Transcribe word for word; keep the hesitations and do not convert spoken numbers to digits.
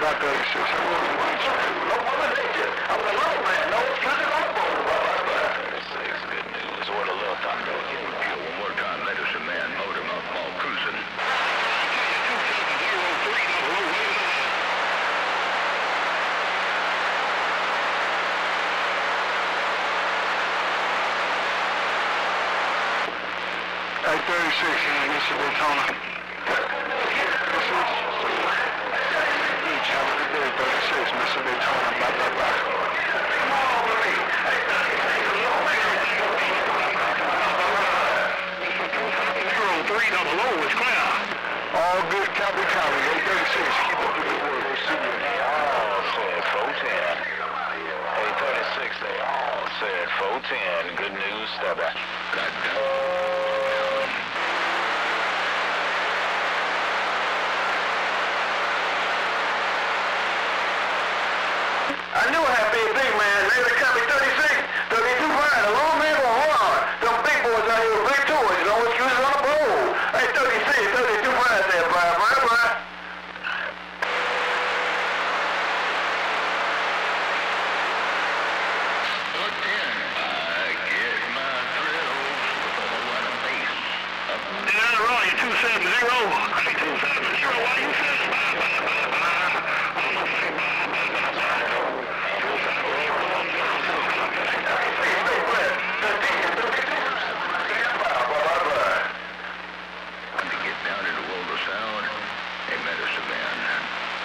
about thirty-six. I really want to. No, what is it? I'm the low man. No, it's not the low man. thirty-six, good news. What a little thunder. One more time, medicine man, motor mouth, ball cruising. Hey, thirty-six, Mister Daytona. Each have a good day, thirty-six, Mister Daytona, blah, blah, blah. Come on with me. Hey, thirty-six, low man. Zero three double O is clear. All good, copy, copy. Hey, thirty-six, keep up the good work. We'll see you. They all said four ten. Hey, thirty-six, they all said four ten. Good news, Stubby. I knew I had to be a big